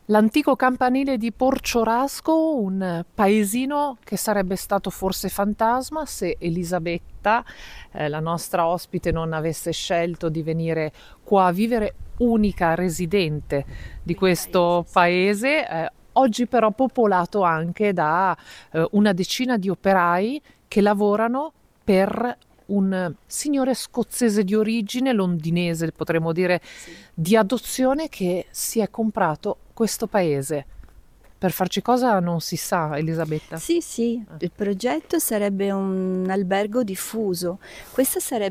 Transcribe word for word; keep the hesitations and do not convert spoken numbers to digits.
L'antico campanile di Porciorasco, un paesino che sarebbe stato forse fantasma se Elisabetta, eh, la nostra ospite, non avesse scelto di venire qua a vivere, unica residente di Del paese, questo sì. paese, eh, oggi però popolato anche da eh, una decina di operai che lavorano per un signore scozzese di origine, londinese potremmo dire, Sì. di adozione, che si è comprato questo paese. Per farci cosa non si sa, Elisabetta. Sì, sì, il progetto sarebbe un albergo diffuso. Questa sarebbe